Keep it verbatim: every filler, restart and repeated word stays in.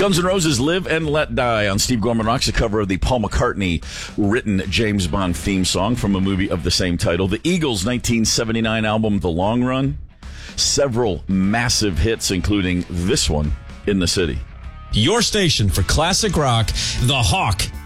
Guns N' Roses, Live and Let Die on Steve Gorman Rocks, a cover of the Paul McCartney-written James Bond theme song from a movie of the same title. The Eagles' nineteen seventy-nine album, The Long Run. Several massive hits, including this one, In the City. Your station for classic rock, The Hawk.